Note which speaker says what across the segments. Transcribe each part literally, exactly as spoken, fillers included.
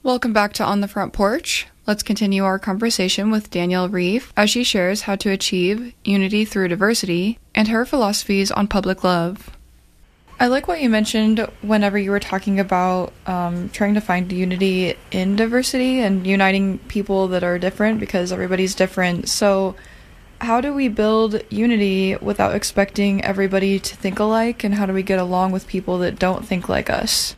Speaker 1: Welcome back to On the Front Porch. Let's continue our conversation with Danielle Reeve as she shares how to achieve unity through diversity and her philosophies on public love. I like what you mentioned whenever you were talking about um, trying to find unity in diversity and uniting people that are different because everybody's different. So how do we build unity without expecting everybody to think alike, and how do we get along with people that don't think like us?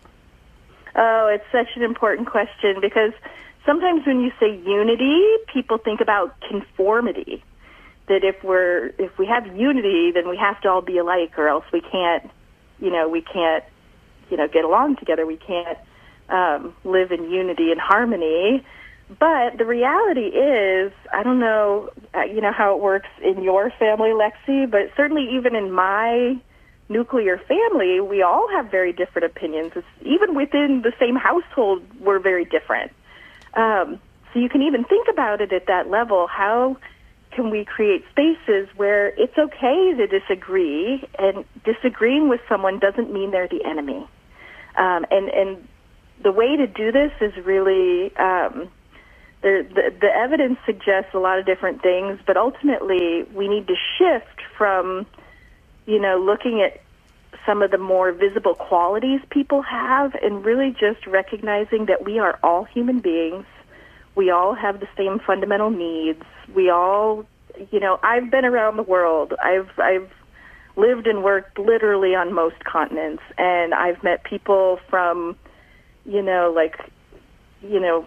Speaker 2: Oh, it's such an important question, because sometimes when you say unity, people think about conformity. That if we're if we have unity, then we have to all be alike, or else we can't, you know, we can't, you know, get along together. We can't um, live in unity and harmony. But the reality is, I don't know, uh, you know, how it works in your family, Lexi, but certainly even in my nuclear family, we all have very different opinions. It's, even within the same household, we're very different. Um, so you can even think about it at that level. How can we create spaces where it's okay to disagree, and disagreeing with someone doesn't mean they're the enemy? Um, and, and the way to do this is really, um, the, the, the evidence suggests a lot of different things, but ultimately we need to shift from, you know, looking at some of the more visible qualities people have and really just recognizing that we are all human beings. We all have the same fundamental needs. We all, you know, I've been around the world. I've, I've lived and worked literally on most continents, and I've met people from, you know, like, you know,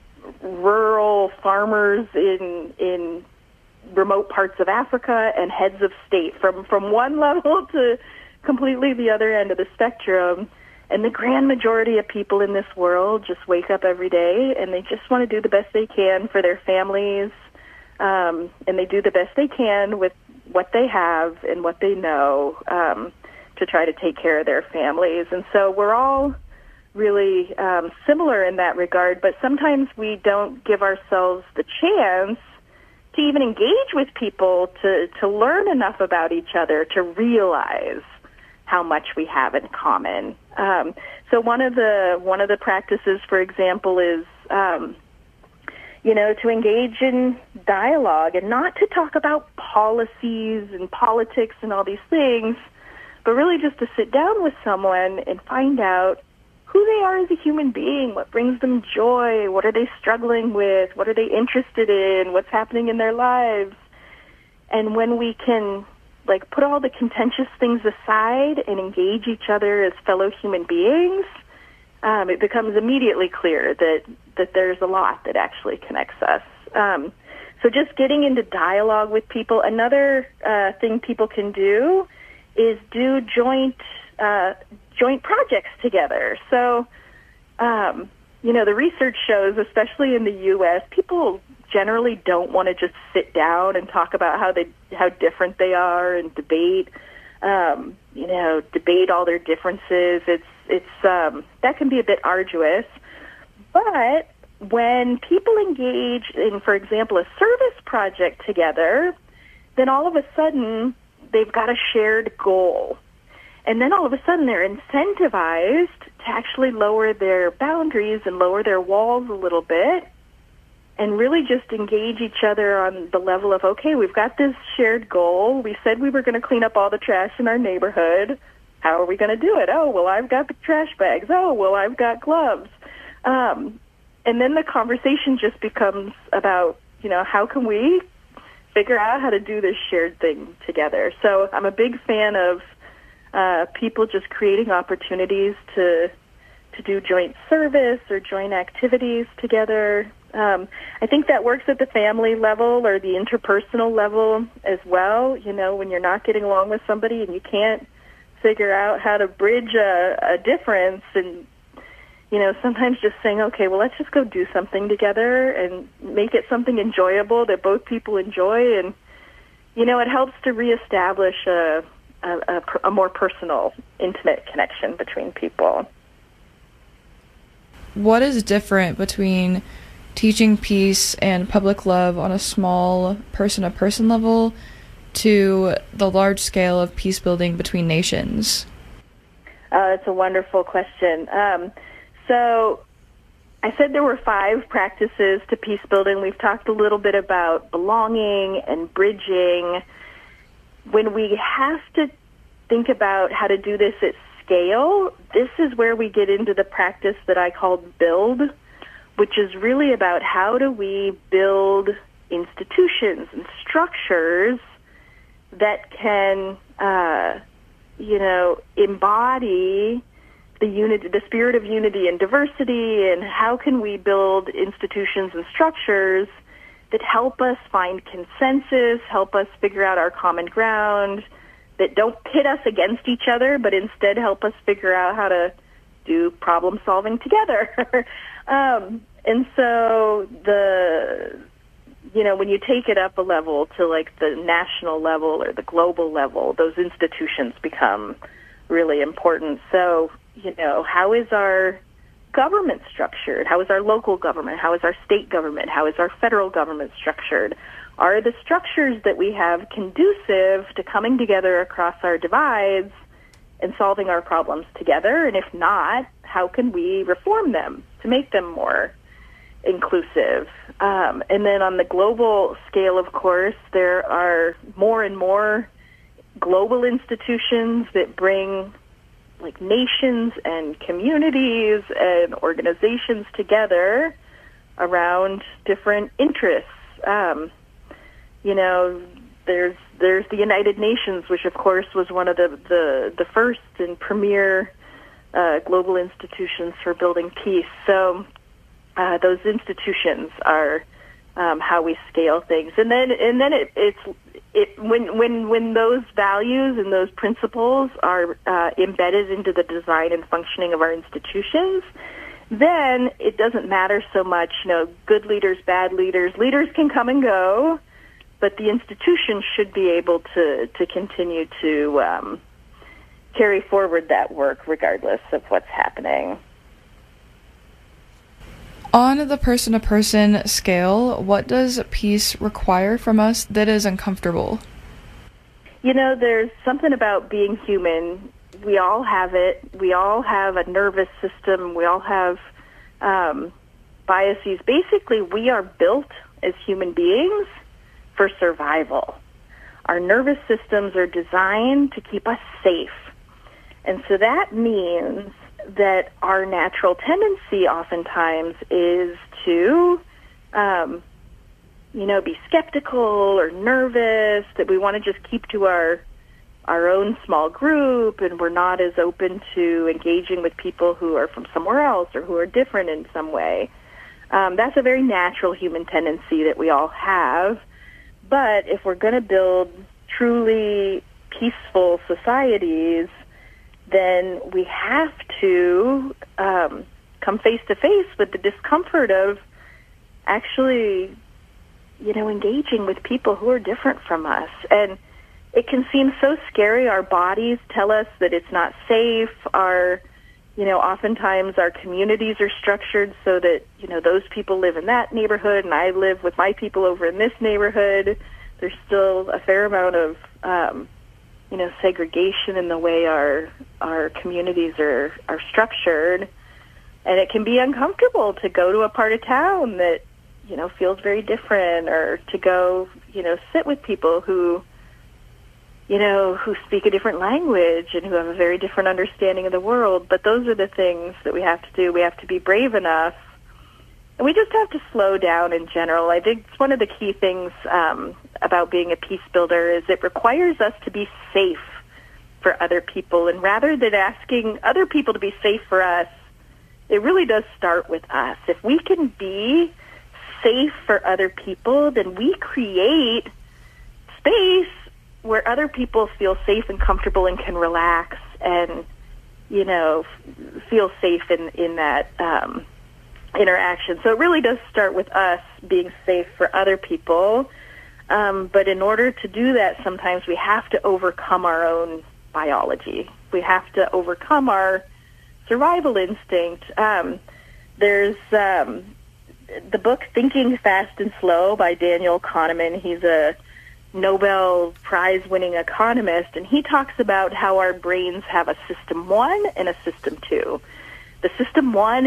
Speaker 2: rural farmers in, in remote parts of Africa, and heads of state, from, from one level to completely the other end of the spectrum. And the grand majority of people in this world just wake up every day and they just want to do the best they can for their families, um, and they do the best they can with what they have and what they know um, to try to take care of their families. And so we're all really um, similar in that regard, but sometimes we don't give ourselves the chance to even engage with people, to, to learn enough about each other, to realize how much we have in common. Um, so one of the one of the practices, for example, is um, you know, to engage in dialogue and not to talk about policies and politics and all these things, but really just to sit down with someone and find out who they are as a human being, what brings them joy, what are they struggling with, what are they interested in, what's happening in their lives. And when we can, like, put all the contentious things aside and engage each other as fellow human beings, um, it becomes immediately clear that, that there's a lot that actually connects us. Um, so just getting into dialogue with people. Another uh, thing people can do is do joint uh, joint projects together. So, um, you know, the research shows, especially in the U S, people generally don't want to just sit down and talk about how they how different they are and debate, um, you know, debate all their differences. It's it's um, that can be a bit arduous. But when people engage in, for example, a service project together, then all of a sudden they've got a shared goal. And then all of a sudden they're incentivized to actually lower their boundaries and lower their walls a little bit and really just engage each other on the level of, okay, we've got this shared goal. We said we were going to clean up all the trash in our neighborhood. How are we going to do it? Oh, well, I've got the trash bags. Oh, well, I've got gloves. Um, and then the conversation just becomes about, you know, how can we figure out how to do this shared thing together? So I'm a big fan of Uh, people just creating opportunities to to do joint service or joint activities together. Um, I think that works at the family level or the interpersonal level as well. You know, when you're not getting along with somebody and you can't figure out how to bridge a, a difference, and, you know, sometimes just saying, okay, well, let's just go do something together and make it something enjoyable that both people enjoy. And, you know, it helps to reestablish a A, a, a more personal, intimate connection between people.
Speaker 1: What is different between teaching peace and public love on a small person-to-person level to the large scale of peace building between nations?
Speaker 2: Uh, it's a wonderful question. Um, so I said there were five practices to peace building. We've talked a little bit about belonging and bridging. When we have to think about how to do this at scale, this is where we get into the practice that I call build, which is really about how do we build institutions and structures that can, uh, you know, embody the unity, the spirit of unity and diversity, and how can we build institutions and structures that help us find consensus, help us figure out our common ground, that don't pit us against each other, but instead help us figure out how to do problem solving together. um, and so the, you know, when you take it up a level to like the national level or the global level, those institutions become really important. So, you know, how is our government structured? How is our local government? How is our state government? How is our federal government structured? Are the structures that we have conducive to coming together across our divides and solving our problems together? And if not, how can we reform them to make them more inclusive? Um, and then on the global scale, of course, there are more and more global institutions that bring like nations and communities and organizations together around different interests. Um, you know, there's there's the United Nations, which of course was one of the the, the first and premier uh, global institutions for building peace. So uh, those institutions are um, how we scale things, and then and then it, it's it when when when those values and those principles are uh, embedded into the design and functioning of our institutions, then it doesn't matter so much. You know, good leaders, bad leaders, leaders can come and go, but the institution should be able to to continue to um, carry forward that work regardless of what's happening.
Speaker 1: On the person-to-person scale, what does peace require from us that is uncomfortable?
Speaker 2: You know, there's something about being human. We all have it. We all have a nervous system. We all have um, biases. Basically, we are built as human beings for survival. Our nervous systems are designed to keep us safe. And so that means that our natural tendency oftentimes is to, um, you know, be skeptical or nervous, that we want to just keep to our our own small group, and we're not as open to engaging with people who are from somewhere else or who are different in some way. Um, that's a very natural human tendency that we all have. But if we're going to build truly peaceful societies, then we have to um, come face to face with the discomfort of actually, you know, engaging with people who are different from us. And it can seem so scary. Our bodies tell us that it's not safe. Our, you know, oftentimes our communities are structured so that, you know, those people live in that neighborhood and I live with my people over in this neighborhood. There's still a fair amount of um, you know, segregation in the way our our communities are, are structured. And it can be uncomfortable to go to a part of town that, you know, feels very different, or to go, you know, sit with people who, you know, who speak a different language and who have a very different understanding of the world. But those are the things that we have to do. We have to be brave enough. And we just have to slow down in general. I think it's one of the key things um, about being a peace builder is it requires us to be safe for other people. And rather than asking other people to be safe for us, it really does start with us. If we can be safe for other people, then we create space where other people feel safe and comfortable and can relax and, you know, feel safe in, in that um interaction. So it really does start with us being safe for other people. Um, but in order to do that, sometimes we have to overcome our own biology. We have to overcome our survival instinct. Um, there's um, the book Thinking Fast and Slow by Daniel Kahneman. He's a Nobel Prize-winning economist, and he talks about how our brains have a system one and a system two. The system one is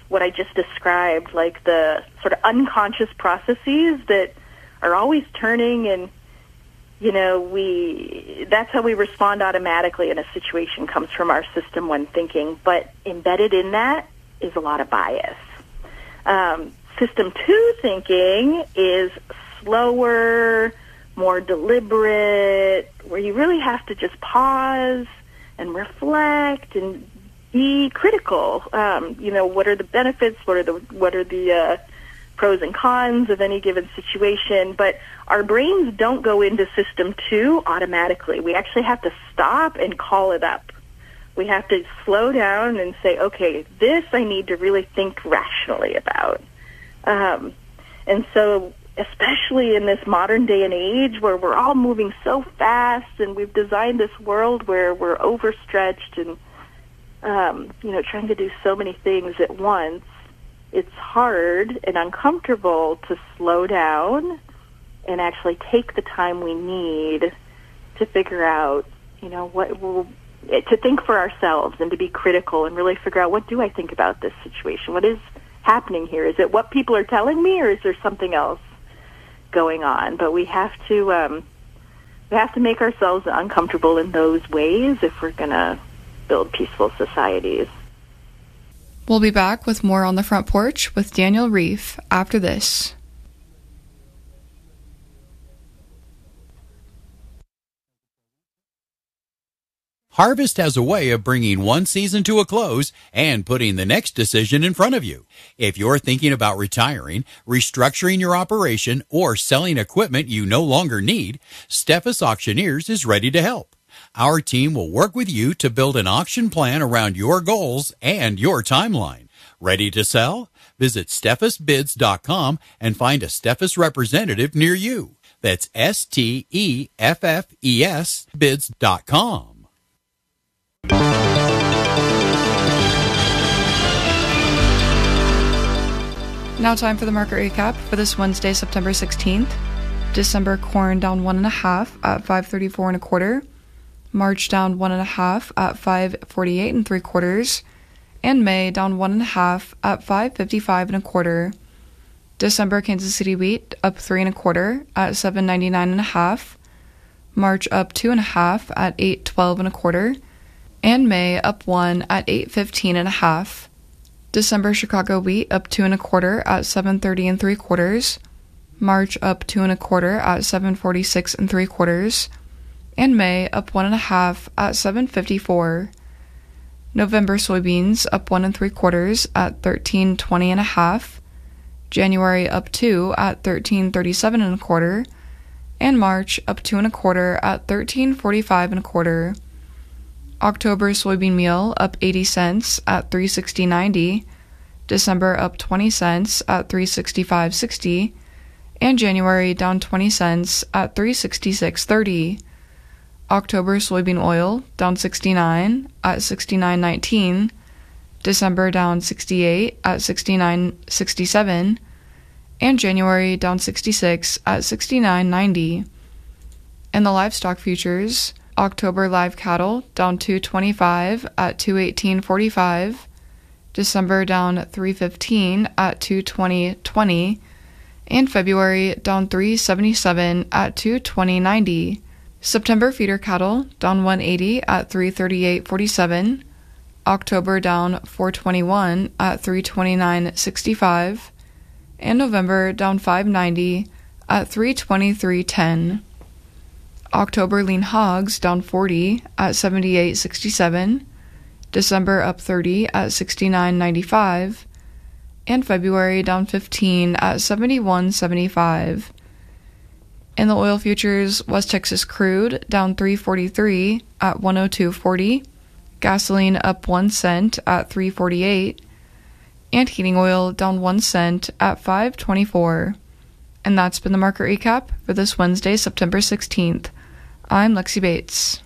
Speaker 2: what I just described, like the sort of unconscious processes that are always turning, and, you know, we that's how we respond automatically in a situation, comes from our system one thinking. But embedded in that is a lot of bias. Um, system two thinking is slower, more deliberate, where you really have to just pause and reflect and be critical. Um, you know, what are the benefits? What are the what are the uh, pros and cons of any given situation? But our brains don't go into system two automatically. We actually have to stop and call it up. We have to slow down and say, okay, this I need to really think rationally about. Um, and so, especially in this modern day and age where we're all moving so fast, and we've designed this world where we're overstretched and Um, you know, trying to do so many things at once, it's hard and uncomfortable to slow down and actually take the time we need to figure out, you know, what will, to think for ourselves and to be critical and really figure out, what do I think about this situation? What is happening here? Is it what people are telling me, or is there something else going on? But we have to, um, we have to make ourselves uncomfortable in those ways if we're going to build peaceful societies.
Speaker 1: We'll be back with more on the Front Porch with Daniel Reef after this.
Speaker 3: Harvest has a way of bringing one season to a close and putting the next decision in front of you. If you're thinking about retiring, restructuring your operation, or selling equipment you no longer need, Steffes Auctioneers is ready to help. Our team will work with you to build an auction plan around your goals and your timeline. Ready to sell? Visit Steffes Bids dot com and find a Steffes representative near you. That's S T E F F E S Bids dot com.
Speaker 1: Now time for the market recap for this Wednesday, September sixteenth. December corn down one and a half at five thirty-four and a quarter. March down one and a half at five forty-eight and three quarters, and May down one and a half at five fifty-five and a quarter. December Kansas City wheat up three and a quarter at seven ninety-nine and a half. March up two and a half at eight twelve and a quarter, and May up one at eight fifteen and a half. December Chicago wheat up two and a quarter at seven thirty and three quarters. March up two and a quarter at seven forty-six and three quarters. And May up one and a half at seven fifty-four. November soybeans up one and three quarters at thirteen twenty and a half. January up two at thirteen thirty-seven and a quarter, and March up two and a quarter at thirteen forty-five and a quarter. October soybean meal up eighty cents at three sixty ninety. December up twenty cents at three sixty-five sixty, and January down twenty cents at three sixty-six thirty. October soybean oil down sixty-nine at sixty-nine nineteen, December down sixty-eight at sixty-nine sixty-seven, and January down sixty-six at sixty-nine ninety. In the livestock futures, October live cattle down two twenty-five at two eighteen forty-five, December down three fifteen at two twenty twenty, and February down three seventy-seven at two twenty ninety. September feeder cattle down one eighty at three thirty-eight forty-seven, October down four twenty-one at three twenty-nine sixty-five, and November down five ninety at three twenty-three ten. October lean hogs down forty at seventy-eight sixty-seven, December up thirty at sixty-nine ninety-five, and February down fifteen at seventy-one seventy-five. In the oil futures, West Texas crude down three forty-three at one oh two forty, gasoline up one cent at three forty-eight, and heating oil down one cent at five twenty-four. And that's been the market recap for this Wednesday, September sixteenth. I'm Lexi Bates.